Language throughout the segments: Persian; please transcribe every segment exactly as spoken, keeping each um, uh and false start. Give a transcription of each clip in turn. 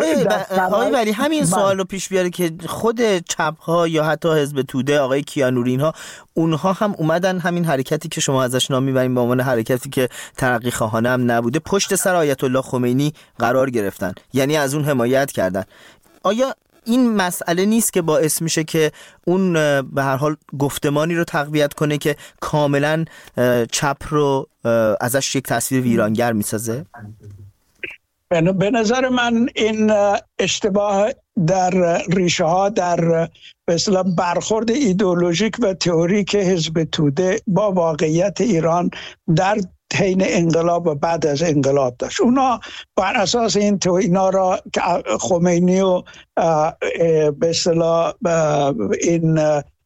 آقای, ب... آقای ولی همین سوال رو پیش بیاره که خود چپ ها یا حتی حزب توده آقای کیانوری اینها اونها هم اومدن همین حرکتی که شما ازش نام میبرین به عنوان حرکتی که ترقی خواهانه هم نبوده پشت سر آیت الله خمینی قرار گرفتن، یعنی از اون حمایت کردن. آیا این مسئله نیست که باعث میشه که اون به هر حال گفتمانی رو تقویت کنه که کاملا چپ رو ازش یک تصویر ویرانگر میسازه؟ به نظر من این اشتباه در ریشه ها در به اصطلاح برخورد ایدئولوژیک و تئوریک حزب توده با واقعیت ایران در حین انقلاب و بعد از انقلاب داشت. اونا بر اساس این تو اینا را که خمینی و به اصطلاح این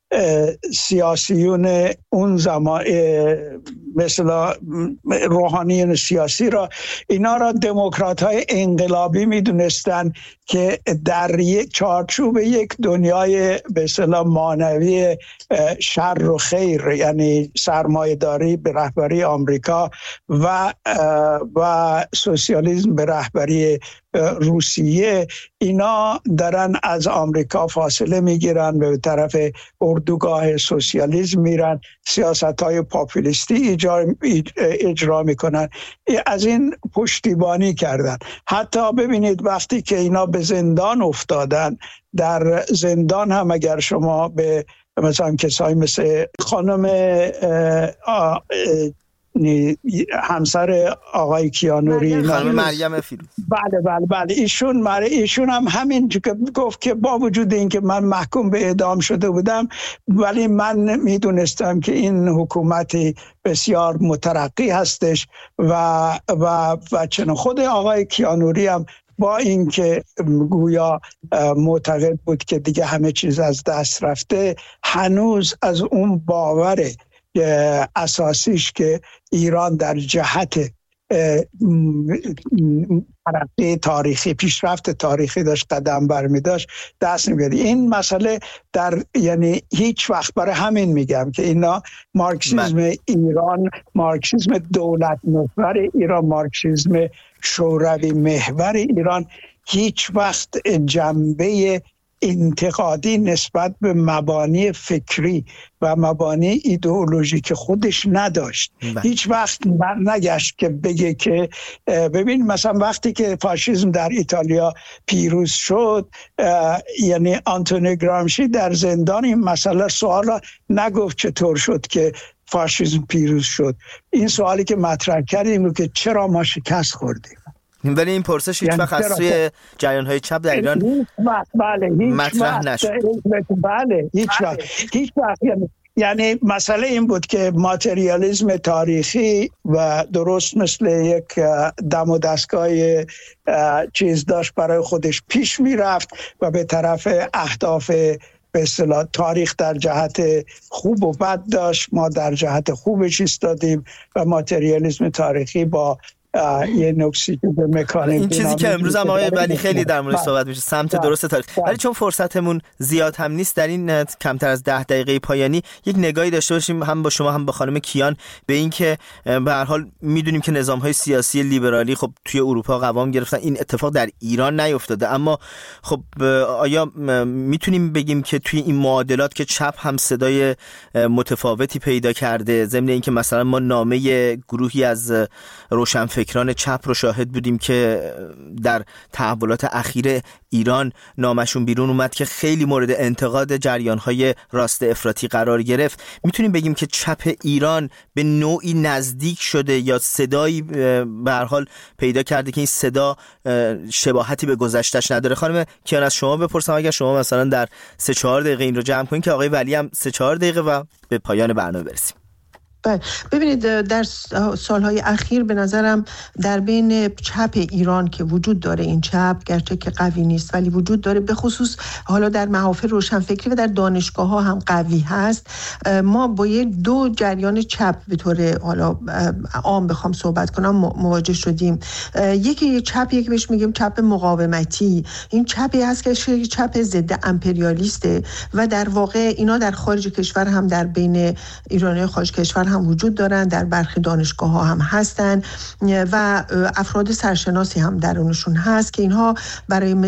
سیاسیون اون زمان مثلا روحانیون سیاسی را اینا را دموکرات های انقلابی می دونستن که در یک چارچوب یک دنیای به اصطلاح معنوی شر و خیر، یعنی سرمایه‌داری به رهبری آمریکا و و سوسیالیسم به رهبری روسیه، اینا دارن از آمریکا فاصله میگیرن و به طرف اردوگاه سوسیالیسم میرن، سیاست‌های پاپولیستی اجرا, اجرا میکنن. از این پشتیبانی کردن. حتی ببینید وقتی که اینا به زندان افتادن، در زندان هم اگر شما به مثلا کسایی مثل خانم همسر آقای کیانوری، خانم مریم فیروز، بله بله بله ایشون مره ایشون هم همین که گفت که با وجود اینکه من محکوم به اعدام شده بودم ولی من میدونستم که این حکومتی بسیار مترقی هستش و و و چون خود آقای کیانوری هم با اینکه گویا معتقد بود که دیگه همه چیز از دست رفته، هنوز از اون باور اساسیش که ایران در جهت ترقی تاریخی، پیشرفت تاریخی داشت قدم برمی داشت دست نمی‌گرفت. این مسئله در یعنی هیچ وقت، برای همین میگم که اینا مارکسیسم من. ایران، مارکسیسم دولت محور ایران، مارکسیسم شوروی محور ایران هیچ وقت جنبه انتقادی نسبت به مبانی فکری و مبانی ایدئولوژیک خودش نداشت. بله. هیچ وقت نگشت که بگه که ببین مثلا وقتی که فاشیسم در ایتالیا پیروز شد، یعنی آنتونیو گرامشی در زندان این مسئله سوال نگفت چطور شد که فاشیسم پیروز شد. این سوالی که مطرح کردیم رو که چرا ما شکست خوردیم. ولی این پرسش هیچ وقت از سوی جریان‌های چپ در ایران بله هیچ مطرح نشد. بله هیچ وقت هیچ وقت یعنی یعنی مسئله این بود که ماتریالیسم تاریخی و درست مثل یک دم و دستگاه چیز داشت برای خودش پیش میرفت و به طرف اهداف به اصطلاح تاریخ در جهت خوب و بد داشت. ما در جهت خوبش ایستادیم و ماتریالیسم تاریخی با یه نکسی که به مکانیک این چیزی که امروز هم آقای ولی خیلی در موردش صحبت میشه، سمت درست تاریخ. ولی چون فرصتمون زیاد هم نیست در این کمتر از ده دقیقه پایانی یک نگاهی داشته باشیم هم با شما هم با خانم کیان به این که به هر حال میدونیم که نظام‌های سیاسی لیبرالی خب توی اروپا قوام گرفتن، این اتفاق در ایران نیفتاده، اما خب آیا میتونیم بگیم که توی این معادلات که چپ هم صدای متفاوتی پیدا کرده، ضمن اینکه مثلا ما نامه گروهی از روشنفکران چپ رو شاهد بودیم که در تحولات اخیر ایران نامشون بیرون اومد که خیلی مورد انتقاد جریان‌های راست افراطی قرار گرفت، میتونیم بگیم که چپ ایران به نوعی نزدیک شده یا صدایی به هر حال پیدا کرده که این صدا شباهتی به گذشته‌اش نداره؟ خانم کیان از شما بپرسم، اگر شما مثلا در سه چهار دقیقه این رو جمع کنین که آقای ولی هم سه چهار دقیقه و به پایان برنامه برسیم. ببینید در سالهای اخیر به نظرم در بین چپ ایران که وجود داره، این چپ گرچه که قوی نیست ولی وجود داره، به خصوص حالا در محافل روشنفکری و در دانشگاه ها هم قوی هست. ما با یک دو جریان چپ به طور حالا عام بخوام صحبت کنم مواجه شدیم. یکی چپ، یکی بهش میگیم چپ مقاومتی. این چپی هست که چپ ضد امپریالیسته و در واقع اینا در خارج کشور هم در بین ایرانی خارج کشور هم وجود دارن، در برخی دانشگاه ها هم هستن و افراد سرشناسی هم درونشون هست که اینها برای